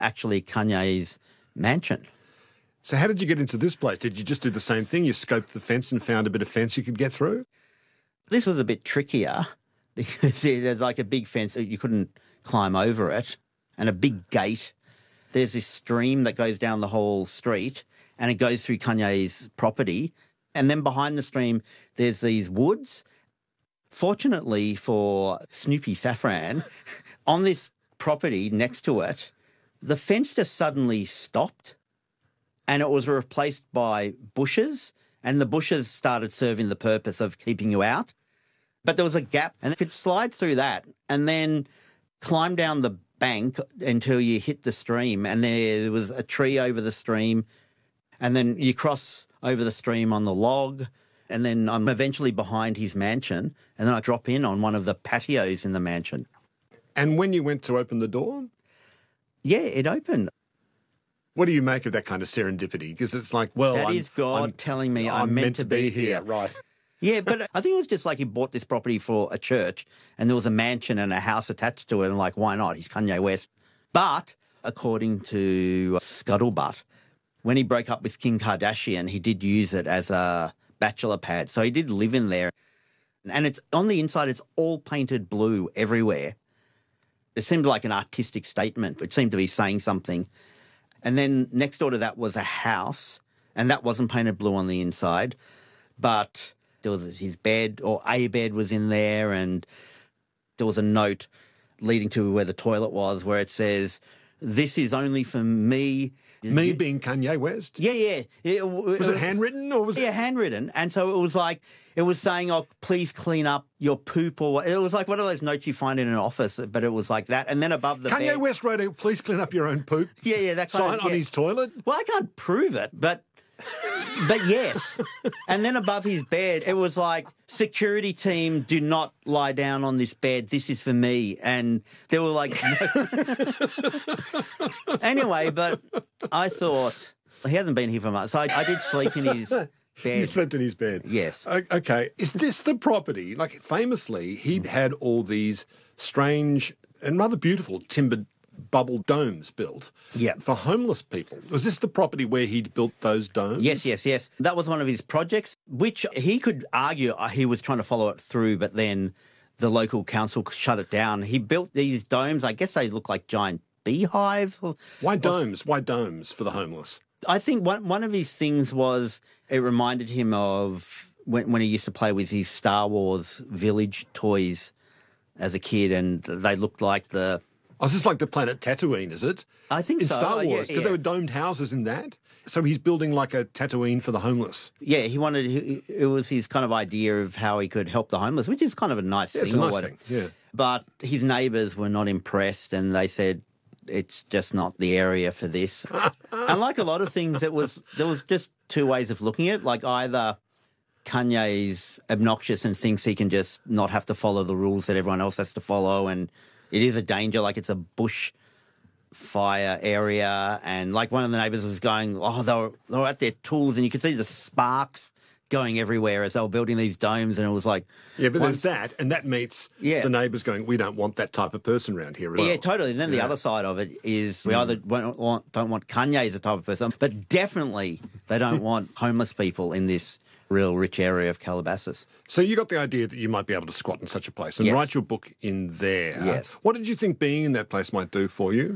actually Kanye's mansion. So how did you get into this place? Did you just do the same thing? You scoped the fence and found a bit of fence you could get through? This was a bit trickier because there's like a big fence that you couldn't climb over it and a big gate. There's this stream that goes down the whole street and it goes through Kanye's property. And then behind the stream, there's these woods. Fortunately for Snoopy Safran, on this property next to it, the fence just suddenly stopped and it was replaced by bushes, and the bushes started serving the purpose of keeping you out. But there was a gap and you could slide through that and then climb down the bank until you hit the stream, and there was a tree over the stream, and then you cross over the stream on the log, and then I'm eventually behind his mansion, and then I drop in on one of the patios in the mansion. And when you went to open the door? Yeah, it opened. What do you make of that kind of serendipity? Because it's like, well, that is God telling me I'm meant to be here. Right. Yeah, but I think it was just like he bought this property for a church and there was a mansion and a house attached to it, and like, why not? He's Kanye West. But according to Scuttlebutt, when he broke up with Kim Kardashian, he did use it as a bachelor pad. So he did live in there. And it's on the inside, it's all painted blue everywhere. It seemed like an artistic statement. It seemed to be saying something. And then next door to that was a house, and that wasn't painted blue on the inside, but there was his bed, or a bed was in there, and there was a note leading to where the toilet was where it says, "This is only for me." Me being Kanye West? Yeah. Was it handwritten or was it? Yeah, handwritten. And so it was like, it was saying, oh, please clean up your poop, or it was like one of those notes you find in an office, but it was like that. And then above the Kanye bed, West wrote a "please clean up your own poop" yeah, that kind sign of, on his toilet? Well, I can't prove it, but yes. And then above his bed, it was like, security team, do not lie down on this bed. This is for me. And there were like... Anyway, but I thought, he hasn't been here for months. So I did sleep in his bed. You slept in his bed? Yes. Okay. Is this the property? Like, famously, he'd had all these strange and rather beautiful timbered bubble domes built for homeless people. Was this the property where he'd built those domes? Yes. That was one of his projects, which he could argue he was trying to follow it through, but then the local council shut it down. He built these domes. I guess they look like giant beehives. Why domes? Why domes for the homeless? I think one of his things was it reminded him of when he used to play with his Star Wars village toys as a kid, and they looked like the... Oh, is this like the planet Tatooine, is it? I think in so. In Star Wars, because yeah. there were domed houses in that. So he's building like a Tatooine for the homeless. Yeah, it was his kind of idea of how he could help the homeless, which is kind of a nice thing. It's a nice thing, yeah. But his neighbours were not impressed, and they said, it's just not the area for this. And like a lot of things, there was just two ways of looking at it. Like, either Kanye's obnoxious and thinks he can just not have to follow the rules that everyone else has to follow, and it is a danger, like it's a bush fire area. And like one of the neighbours was going, they were at their tools, and you could see the sparks going everywhere as they were building these domes, and it was like... Yeah, but there's that, and that meets the neighbours going, we don't want that type of person around here as well. Yeah, totally. And then the other side of it is we either don't want Kanye as a type of person, but definitely they don't want homeless people in this real rich area of Calabasas. So you got the idea that you might be able to squat in such a place and write your book in there. Yes. What did you think being in that place might do for you?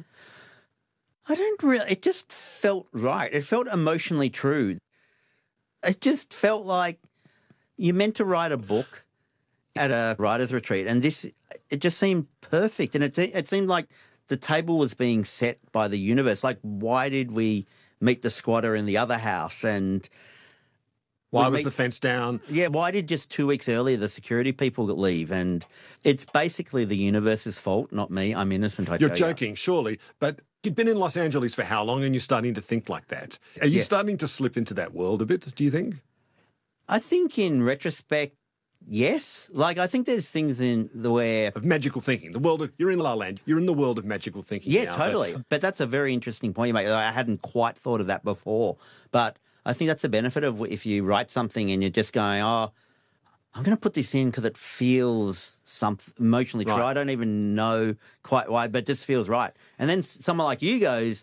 I don't really... It just felt right. It felt emotionally true. It just felt like you're meant to write a book at a writer's retreat, and it just seemed perfect. And it seemed like the table was being set by the universe. Like, why did we meet the squatter in the other house? And why was the fence down? Yeah, why did just 2 weeks earlier the security people leave? And it's basically the universe's fault, not me. I'm innocent, I tell you. You're joking, surely, but... You've been in Los Angeles for how long, and you're starting to think like that? Are you starting to slip into that world a bit, do you think? I think in retrospect, yes. Like, I think there's things in the where... Of magical thinking. The world of... You're in La La Land. You're in the world of magical thinking now. Yeah, totally. But that's a very interesting point you make. I hadn't quite thought of that before. But I think that's the benefit of if you write something and you're just going, I'm going to put this in because it feels emotionally true. Right. I don't even know quite why, but it just feels right. And then someone like you goes,